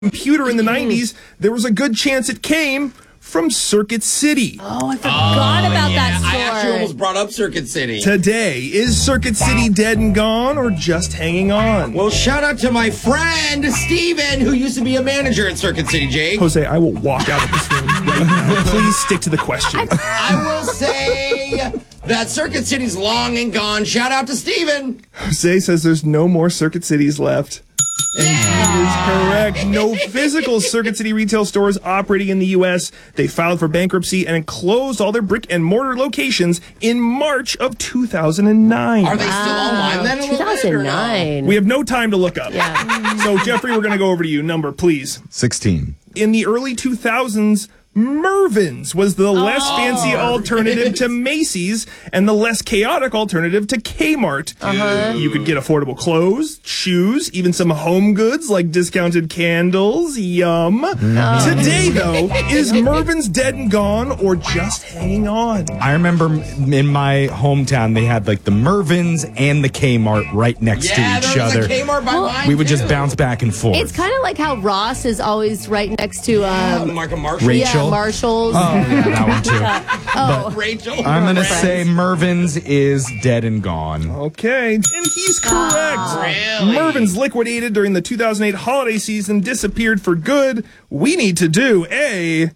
computer in the 90s, there was a good chance it came from Circuit City. Oh, I forgot about that store. I actually almost brought up Circuit City. Today, is Circuit City dead and gone or just hanging on? Well, shout out to my friend, Steven, who used to be a manager at Circuit City, Jake. Jose, I will walk out of this room right now. Please stick to the question. I will say that Circuit City's long and gone. Shout out to Steven. Jose says there's no more Circuit Cities left. And he is correct. No physical Circuit City retail stores operating in the U.S. They filed for bankruptcy and closed all their brick and mortar locations in March of 2009. Are they still online then? 2009. We have no time to look up. Yeah. So, Jeffrey, we're going to go over to you. Number, please. 16. In the early 2000s, Mervyn's was the less fancy alternative to Macy's and the less chaotic alternative to Kmart. You could get affordable clothes, shoes, even some home goods like discounted candles. Yum. Today, though, is Mervyn's dead and gone or just hanging on? I remember in my hometown, they had like the Mervyn's and the Kmart right next to each other. A Kmart by mine, We would just too. bounce back and forth. It's kind of like how Ross is always right next to Mark and Marshall. Rachel. Yeah, Marshall's. Oh, yeah, that one too. Rachel. I'm going to Friends. say Mervyn's is dead and gone. Okay, and he's correct. Really? Mervyn's liquidated during the 2008 holiday season, disappeared for good. We need to do a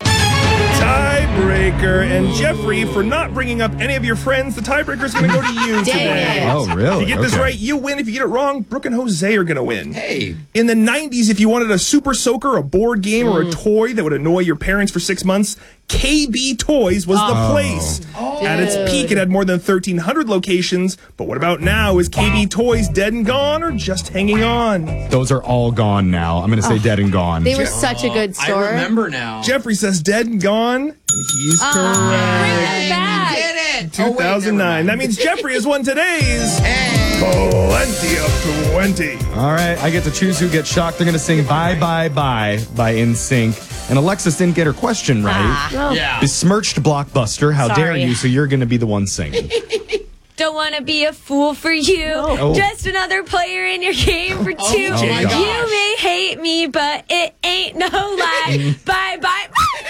tiebreaker. And Jeffrey, for not bringing up any of your friends, the tiebreaker is going to go to you today. Dang it. Oh, really? If you get this Okay. right, you win. If you get it wrong, Brooke and Jose are going to win. Hey. In the 90s, if you wanted a Super Soaker, a board game, or a toy that would annoy your parents for 6 months, KB Toys was the place. At its peak, it had more than 1,300 locations. But what about now? Is KB Toys dead and gone or just hanging on? Those are all gone now. I'm going to say dead and gone. They were such a good store. I remember now. Jeffrey says dead and gone, and he's correct. Bring it back. Did it. 2009. That means Jeffrey has won today's Plenty of 20. All right, I get to choose who gets shocked. They're going to sing Bye Bye Bye by NSYNC. And Alexis didn't get her question right. Yeah. Besmirched Blockbuster, how dare Sorry. you? So you're going to be the one singing. Don't want to be a fool for you. Oh. Just another player in your game for two. Oh my gosh. You may hate me, but it ain't no lie. Bye bye.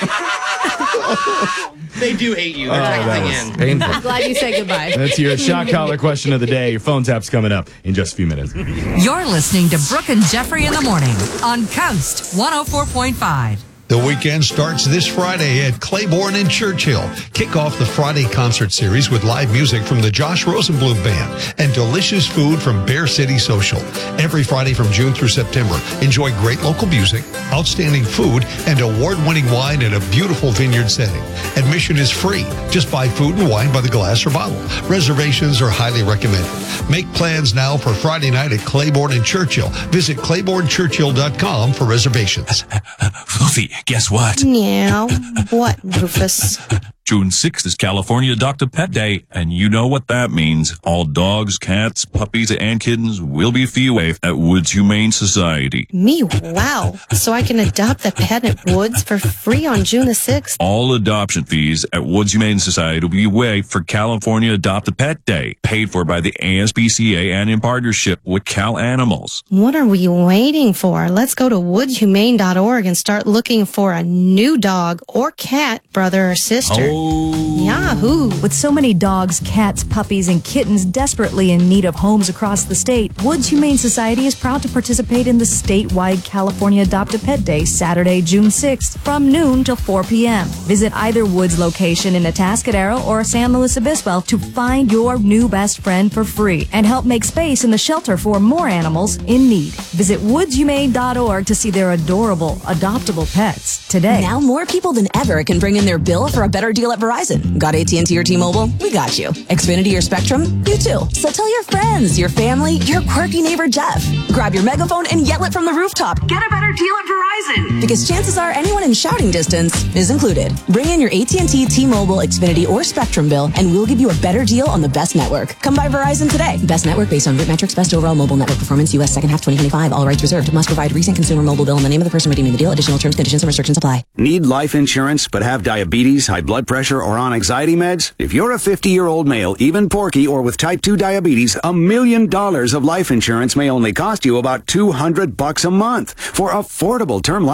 They do hate you. They're texting in. Painful. Glad you said goodbye. That's your shock collar question of the day. Your phone tap's coming up in just a few minutes. You're listening to Brooke and Jeffrey in the morning on Coast 104.5. The weekend starts this Friday at Claiborne and Churchill. Kick off the Friday concert series with live music from the Josh Rosenblum Band and delicious food from Bear City Social. Every Friday from June through September, enjoy great local music, outstanding food, and award-winning wine in a beautiful vineyard setting. Admission is free. Just buy food and wine by the glass or bottle. Reservations are highly recommended. Make plans now for Friday night at Claiborne and Churchill. Visit ClaiborneChurchill.com for reservations. Fluffy, guess what? Meow. What, Rufus? June 6th is California Adopt a Pet Day, and you know what that means. All dogs, cats, puppies, and kittens will be fee waived at Woods Humane Society. Me, wow. So I can adopt a pet at Woods for free on June the 6th? All adoption fees at Woods Humane Society will be waived for California Adopt a Pet Day, paid for by the ASPCA and in partnership with Cal Animals. What are we waiting for? Let's go to woodshumane.org and start looking for a new dog or cat, brother or sister. Yahoo! With so many dogs, cats, puppies, and kittens desperately in need of homes across the state, Woods Humane Society is proud to participate in the statewide California Adopt a Pet Day, Saturday, June 6th, from noon till 4 p.m. Visit either Woods location in Atascadero or San Luis Obispo to find your new best friend for free and help make space in the shelter for more animals in need. Visit woodshumane.org to see their adorable, adoptable pets today. Now more people than ever can bring in their bill for a better deal at Verizon. Got AT&T or T-Mobile? We got you. Xfinity or Spectrum? You too. So tell your friends, your family, your quirky neighbor Jeff. Grab your megaphone and yell it from the rooftop. Get a better deal at Verizon. Because chances are anyone in shouting distance is included. Bring in your AT&T, T-Mobile, Xfinity, or Spectrum bill, and we'll give you a better deal on the best network. Come by Verizon today. Best network based on root metrics, best overall mobile network performance, U.S. second half 2025. All rights reserved. Must provide recent consumer mobile bill and the name of the person redeeming the deal. Additional terms, conditions, and restrictions apply. Need life insurance but have diabetes, high blood pressure, or on anxiety meds? If you're a 50-year-old male, even porky, or with type 2 diabetes, $1 million of life insurance may only cost you about $200 a month. For affordable term life